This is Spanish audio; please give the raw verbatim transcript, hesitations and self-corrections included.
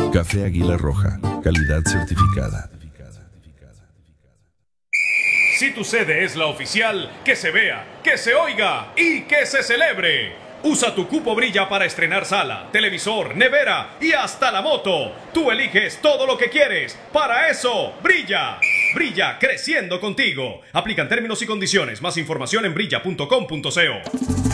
Café Águila Roja, calidad certificada. Si tu sede es la oficial, que se vea, que se oiga y que se celebre. Usa tu cupo Brilla para estrenar sala, televisor, nevera y hasta la moto. Tú eliges todo lo que quieres. Para eso, Brilla. Brilla creciendo contigo. Aplican términos y condiciones. Más información en brilla punto com punto co.